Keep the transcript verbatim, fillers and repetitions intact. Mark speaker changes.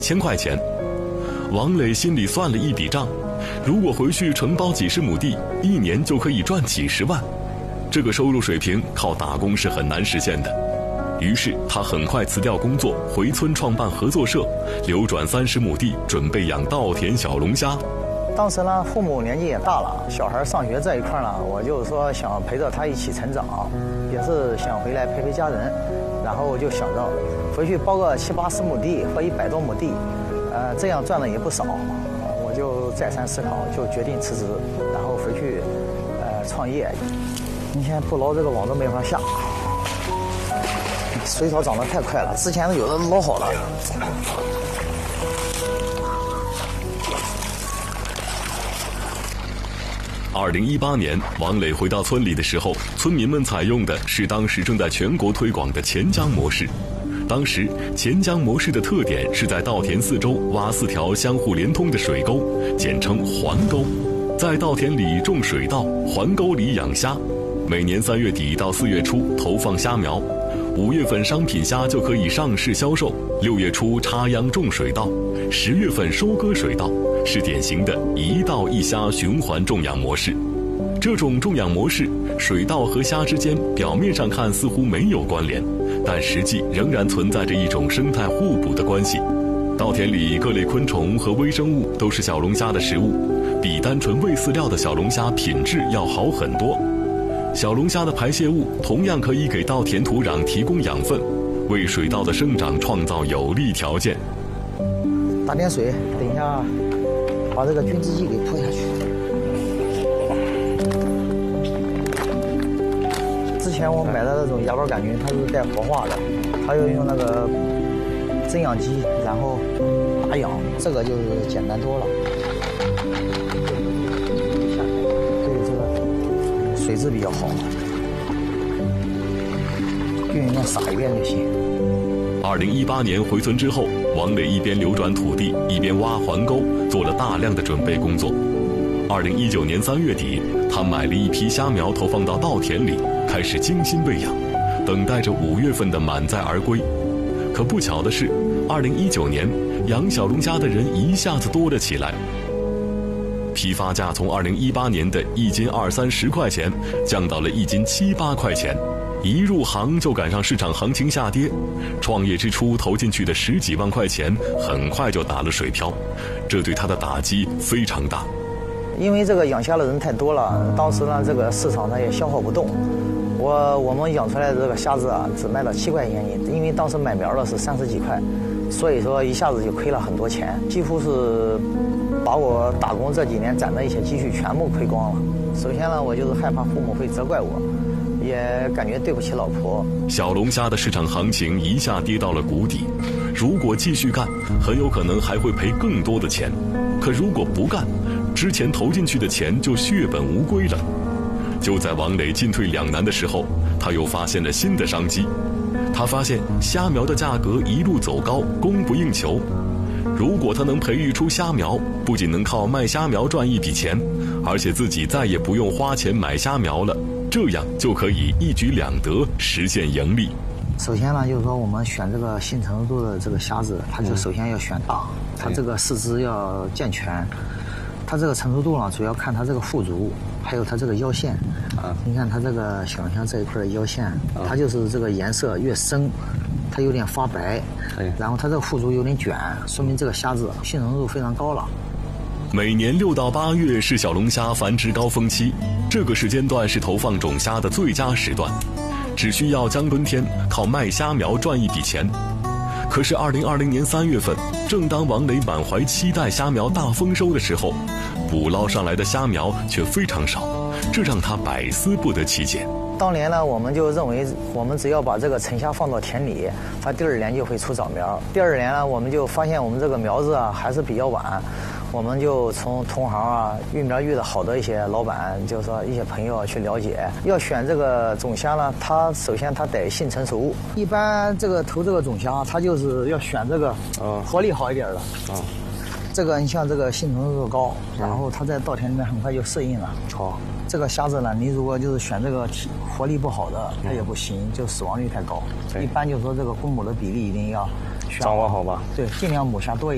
Speaker 1: 千块钱。王磊心里算了一笔账，如果回去承包几十亩地，一年就可以赚几十万。这个收入水平靠打工是很难实现的。于是他很快辞掉工作，回村创办合作社，流转三十亩地，准备养稻田小龙虾。
Speaker 2: 当时呢，父母年纪也大了，小孩上学这一块呢，我就是说想陪着他一起成长，也是想回来陪陪家人。然后我就想着回去包个七八十亩地或一百多亩地，呃，这样赚的也不少。我就再三思考，就决定辞职，然后回去呃创业。你现在不捞这个网都没法下。水草长得太快了，之前有的捞好了。
Speaker 1: 二零一八年，王磊回到村里的时候，村民们采用的是当时正在全国推广的钱江模式。当时钱江模式的特点是在稻田四周挖四条相互连通的水沟，简称环沟，在稻田里种水稻，环沟里养虾。每年三月底到四月初投放虾苗，五月份商品虾就可以上市销售，六月初插秧种水稻，十月份收割水稻，是典型的一稻一虾循环种养模式。这种种养模式，水稻和虾之间表面上看似乎没有关联，但实际仍然存在着一种生态互补的关系。稻田里各类昆虫和微生物都是小龙虾的食物，比单纯喂饲料的小龙虾品质要好很多。小龙虾的排泄物同样可以给稻田土壤提供养分，为水稻的生长创造有利条件。
Speaker 2: 打点水，等一下把这个菌制剂给泼下去。之前我买的那种芽孢杆菌，它是带活化的，它要用那个增氧机，然后打氧，这个就是简单多了。水质比较好，均匀的撒一遍就行。
Speaker 1: 二零一八年回村之后，王磊一边流转土地，一边挖环沟，做了大量的准备工作。二零一九年三月底，他买了一批虾苗投放到稻田里，开始精心喂养，等待着五月份的满载而归。可不巧的是，二零一九年养小龙虾的人一下子多了起来。批发价从二零一八年的一斤二三十块钱降到了一斤七八块钱，一入行就赶上市场行情下跌，创业之初投进去的十几万块钱很快就打了水漂，这对他的打击非常大。
Speaker 2: 因为这个养虾的人太多了，当时呢这个市场它也消耗不动，我我们养出来的这个虾子啊只卖了七块钱一，因为当时买苗的是三十几块，所以说一下子就亏了很多钱，几乎是把我打工这几年攒的一些积蓄全部亏光了。首先呢，我就是害怕父母会责怪我，也感觉对不起老婆。
Speaker 1: 小龙虾的市场行情一下跌到了谷底，如果继续干，很有可能还会赔更多的钱。可如果不干，之前投进去的钱就血本无归了。就在王磊进退两难的时候，他又发现了新的商机。他发现虾苗的价格一路走高，供不应求。如果他能培育出虾苗，不仅能靠卖虾苗赚一笔钱，而且自己再也不用花钱买虾苗了，这样就可以一举两得，实现盈利。
Speaker 2: 首先呢，就是说我们选这个性成熟度的这个虾子，它就首先要选大，它这个四肢要健全。它这个成熟度呢，主要看它这个腹足，还有它这个腰线。啊，你看它这个小龙虾这一块的腰线，它就是这个颜色越深，它有点发白，然后它这个腹足有点卷，说明这个虾子性成熟度非常高了。
Speaker 1: 每年六到八月是小龙虾繁殖高峰期，这个时间段是投放种虾的最佳时段，只需要将蹲天，靠卖虾苗赚一笔钱。可是二零二零年三月份，正当王磊满怀期待虾苗大丰收的时候，捕捞上来的虾苗却非常少，这让他百思不得其解。
Speaker 2: 当年呢，我们就认为我们只要把这个成虾放到田里，它第二年就会出早苗。第二年呢，我们就发现我们这个苗子啊还是比较晚，我们就从同行啊育苗育的好的一些老板，就是说一些朋友去了解，要选这个种虾呢，它首先它得性成熟。一般这个投这个种虾，它就是要选这个活力好一点的啊。这个你像这个性成熟度高，然后它在稻田里面很快就适应了。好。这个虾子呢，你如果就是选这个活力不好的，它也不行，就死亡率太高。一般就是说这个公母的比例一定要
Speaker 3: 掌握好吧？
Speaker 2: 对，尽量母虾多一点。